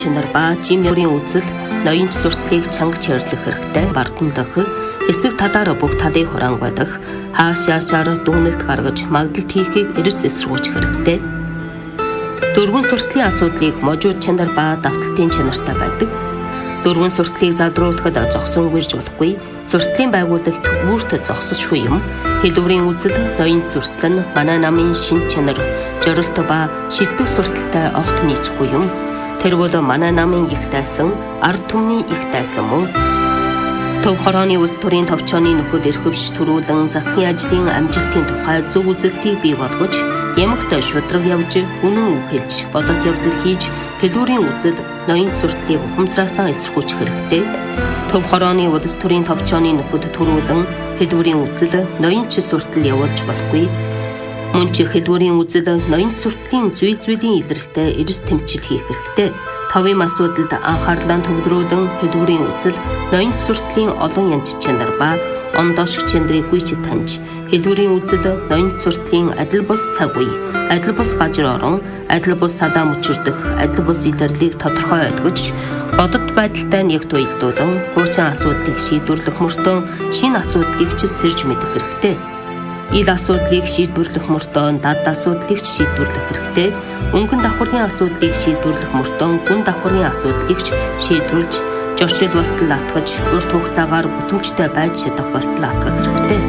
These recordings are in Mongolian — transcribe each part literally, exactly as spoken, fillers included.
чанар ба жим ёрын үзэл ноёнч сурталыг чанга чирлэх хэрэгтэй. Бардамлах эсрэг талаар бүх талыг хураангуйлах хааш яашаар дүгнэлт гаргаж магадalт хийхийг эрс эсрүүж хэрэгтэй. Дөрвөн сурталын асуудлыг можууд чанар ба давталтын чанартай байдаг. Дөрвөн сурталыг залруулахад зогсон гэрж болохгүй. Сурталын байгуулалт үүрт зогсошгүй юм. Хэлбэрийн үзэл ноён суртал нь манай намын шин чанар, жорилт ба шилдэг сурталтай огт нийцэхгүй юм. Тэр бол манай намын их тайсан, ард түмний их тайсан мөн. Төв хорооны улс төрийн товчооны нөхөд эрхвч төрүүлэн засгийн ажлын амжилтын тухай зөв үзэлтийг бий болгож, ямагт шудраг явж, үнэн үг хэлж, бодол явдал хийж, хэлбэрийн үзэл ноён сурталыг ухамсараасаа эсэргүүцэх хэрэгтэй. Төв хорооны улс төрийн товчооны нөхөд төрүүлэн хэлбэрийн үзэл ноён суртал явуулж болохгүй. Мөн ч хэлбэрийн үзэл ноён сурталын зүйл зүйлийн илрэлтэд эрс тэмцэл хийх хэрэгтэй. Товын асуудалд анхаарлаа төвлөрүүлэн хэлбэрийн үзэл ноён сурталын олон янз чанар ба ондоошх чанарыг гүйж таньж, хэлбэрийн үзэл ноён сурталын адил бус цаг үе, адил бус газар орон, адил бус салаа мөчөрдөх, адил бус илэрлийг тодорхой ойлгож, бодит байдалтай нэгт уялдуулан хуучин асуудлыг шийдвэрлэх мөртөө шинэ асуудлыг ч сэрж мэдэх хэрэгтэй. Ил асуудлыг шийдвэрлэх мөртөө дад асуудлыг шийдвэрлэх хэрэгтэй. Өнгөн давхаргын асуудлыг шийдвэрлэх мөртөө гүн давхаргын асуудлыг шийдвэрлж, жоршил болтол атгаж, урт хугацаагаар бүтэмжтэй байж чадах болтол атгах хэрэгтэй.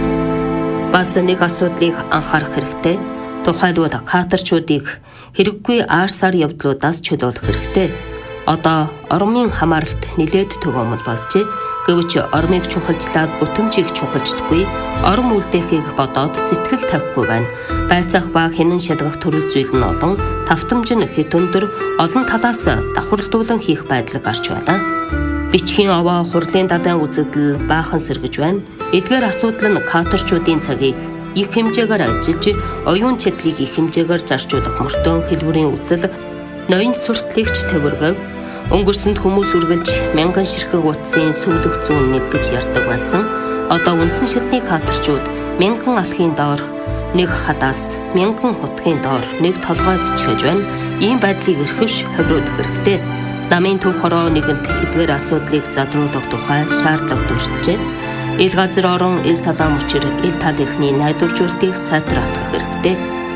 Бас нэг асуудлыг анхаарах хэрэгтэй. Тухайлбал хатарчуудыг хэрэггүй аарсаар явдлуудаас чөлөөлөх хэрэгтэй. Одоо ормын хамааралт нэлээд төгөөмөл болжээ. Гэвч ормыг чухалжлаад бүтэмжийг чухалждаггүй, ором үлдээхийг бодоод сэтгэл тавихгүй байна. Байцаах ба хянан шалгах төрөл зүйл нь олон, тавтамж нь хэд өндөр, олон талаас давхарлуулан хийх байдал гарч байна. Бичгийн овоо хурлын далайн үзэгдэл баахан сэргэж байна. Эдгээр асуудал нь каторчуудын цагийг их хэмжээгээр ажиллаж, оюун чадлыг их хэмжээгээр зарцуулах мөртөө хэлбэрийн үзэл ноён сурталыгч төвөргөв. Өнгөрсөнд хүмүүс үргэлж мянган ширхэг утсын сүүлэх зүүн нэг гэж ярьдаг байсан. Одоо үндсэн шатны каторчууд мянган алхын доор нэг хадаас, мянган хутгийн доор нэг толгой бичгэж байна. Ийм байдлыг эрхвч ховируулах хэрэгтэй. Намын төв хороо нэгэнт эдгээр асуудлыг залруулах тухай шаардлага дүүрчээ. Ил газар орон, ил салаа мөчөр, ил талынхны найдваржуултыг сайтраах хэрэгтэй.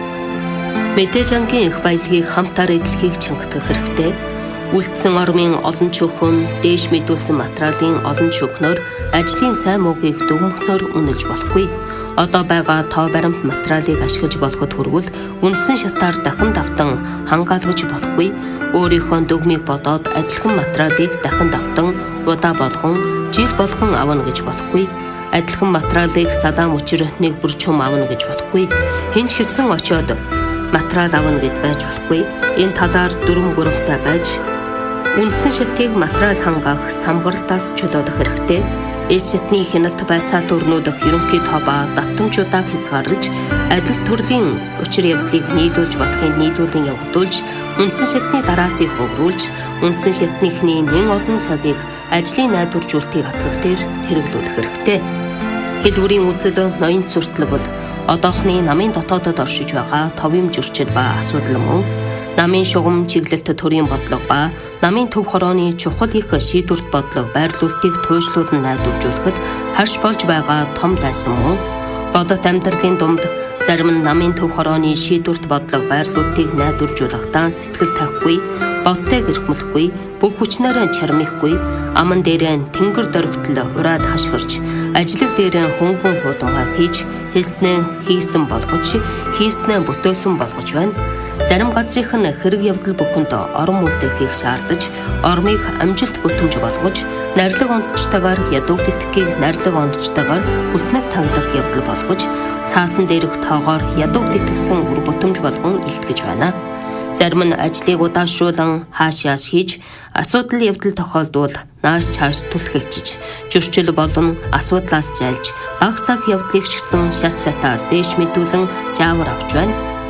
Мэдээж ангийн их баялагийг хамтаар эдлэхийг чангатах хэрэгтэй. Үлдсэн ормын олон чөхөн, дээш мэдүүлсэн материалын олон чөхнөөр ажлын сайн муугийг дүгнэхнээр үнэлж болохгүй. Одоо байгаа тоо баримт материалыг ашиглаж болоход хүрвэл үндсэн шатаар дахин давтан хангаалгаж болохгүй. Өөрийнхөө дүгмийг бодоод адилхан материалыг дахин давтан удаа болгон, жил болгон авна гэж болохгүй. Адилхан материалыг салаа мөчөр нэг бүр чум авна гэж болохгүй. Хинч хэлсэн очоод материал авна гэд байж болохгүй. Энэ талаар дүрм гуравтай байж үндсэн шатыг материал хангаах самбарлалтаас чөлөөлөх хэрэгтэй. Эс шатны хяналт байцаалт өрнүүлэх ерөнхий тоо ба давтамжуудаа хязгаарлаж, адил төрлийн учир явдлыг нийлүүлж болохыг нийлүүлэн явагдуулж, үндсэн шатны дараасыг хөнгөрүүлж, үндсэн шатныхний нэн олон цагийг ажлын найдваржуултыг хатгах дээр хэрэглүүлэх хэрэгтэй. Хэлбэрийн үзэл ноён суртал бол одоохны намын дотоодод оршиж байгаа товын зөрчил ба асуудал мөн. Намын шугам чиглэлт төрийн бодлого ба намын төв хорооны чухал их шийдвэрт бодлого байрлуулалтыг туйжлуулан найдваржуулахад харж болж байгаа том дайсан мөн. Бодит амьдралын дунд зарим нь намын төв хорооны шийдвэрт бодлого байрлуулалтыг найдваржуулахдаа сэтгэл тавихгүй, бодтой гэрхмэлгүй, бүх хүчнээр чармихгүй, аман дээрээ тэнгэр дөрөгтөл ураад хашгирч, ажлаг дээрээ хөнгөн хуудамгаа хийж, хэлснээ хийсэн болгож, хийснээ бүтээсэн болгож байна. Зарим газрынх нь хэрэг явдал бүхэнд орон үлдээхийг шаардаж, ормыг амжилт бүтэмж болгож, найрлаг ондчтойгоор ядууг тэтгэхийг найрлаг ондчтойгоор хүснэг тавлах явдал болгож, цаасан дээрх тоогоор ядууг тэтгэсэн үр бүтэмж болгон илтгэж байна. Зарим нь ажлыг удаашруулан хааш яаш хийж, асуудал явдал тохиолдвол нааш чааш түлхэлжиж, зөрчил болон асуудлаас зайлж, багсаг явдлыг ч гэсэн шат шатаар дээш мэдүүлэн жаавар авч байна.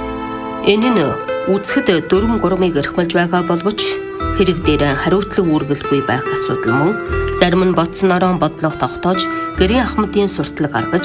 Энэ нь үзэхэд дөрвөн гурмыг эрхмэлж байгаа боловч хэрэг дээр хариуцлага үүргэлгүй байх асуудал мөн. Зарим нь бодсон орон бодлого тогтоож, гэрийн ахмадын суртал гаргаж,